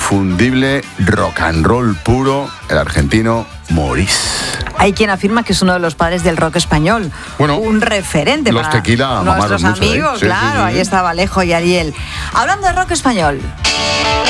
inconfundible, rock and roll puro, el argentino Maurice. Hay quien afirma que es uno de los padres del rock español. Bueno, un referente los para Tequila nuestros mamaron mucho, amigos, sí, claro. sí. Ahí está Alejo y Ariel. Hablando de rock español,